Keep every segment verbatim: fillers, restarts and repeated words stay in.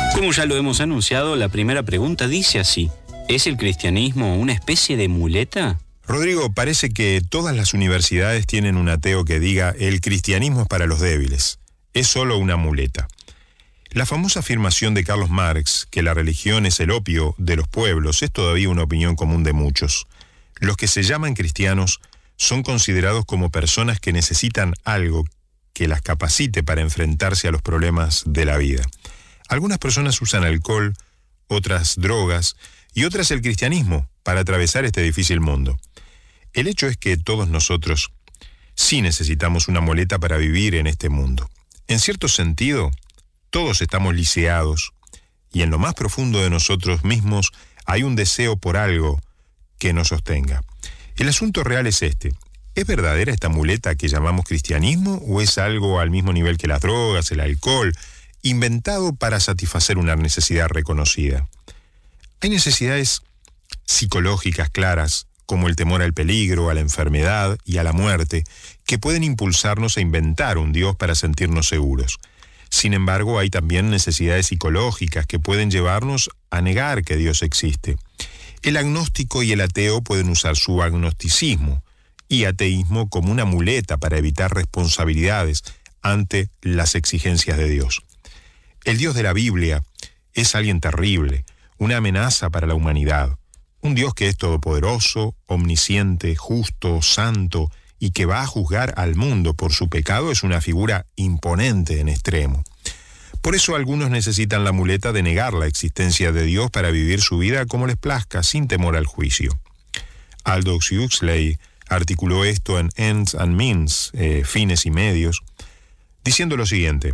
Como ya lo hemos anunciado, la primera pregunta dice así: ¿es el cristianismo una especie de muleta? Rodrigo, parece que todas las universidades tienen un ateo que diga el cristianismo es para los débiles, es solo una muleta. La famosa afirmación de Carlos Marx, que la religión es el opio de los pueblos, es todavía una opinión común de muchos. Los que se llaman cristianos son considerados como personas que necesitan algo que las capacite para enfrentarse a los problemas de la vida. Algunas personas usan alcohol, otras drogas y otras el cristianismo para atravesar este difícil mundo. El hecho es que todos nosotros sí necesitamos una muleta para vivir en este mundo. En cierto sentido, todos estamos lisiados y en lo más profundo de nosotros mismos hay un deseo por algo que nos sostenga. El asunto real es este: ¿es verdadera esta muleta que llamamos cristianismo o es algo al mismo nivel que las drogas, el alcohol, inventado para satisfacer una necesidad reconocida? Hay necesidades psicológicas claras, como el temor al peligro, a la enfermedad y a la muerte, que pueden impulsarnos a inventar un Dios para sentirnos seguros. Sin embargo, hay también necesidades psicológicas que pueden llevarnos a negar que Dios existe. El agnóstico y el ateo pueden usar su agnosticismo y ateísmo como una muleta para evitar responsabilidades ante las exigencias de Dios. El Dios de la Biblia es alguien terrible, una amenaza para la humanidad. Un Dios que es todopoderoso, omnisciente, justo, santo y que va a juzgar al mundo por su pecado es una figura imponente en extremo. Por eso algunos necesitan la muleta de negar la existencia de Dios para vivir su vida como les plazca, sin temor al juicio. Aldous Huxley articuló esto en Ends and Means, eh, fines y medios, diciendo lo siguiente: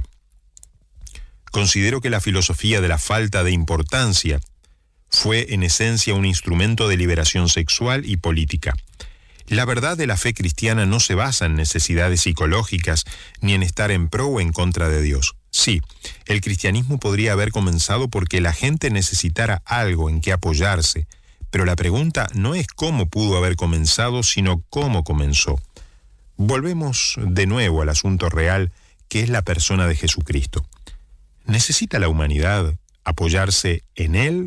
considero que la filosofía de la falta de importancia fue en esencia un instrumento de liberación sexual y política. La verdad de la fe cristiana no se basa en necesidades psicológicas ni en estar en pro o en contra de Dios. Sí, el cristianismo podría haber comenzado porque la gente necesitara algo en que apoyarse, pero la pregunta no es cómo pudo haber comenzado, sino cómo comenzó. Volvemos de nuevo al asunto real, que es la persona de Jesucristo. ¿Necesita la humanidad apoyarse en Él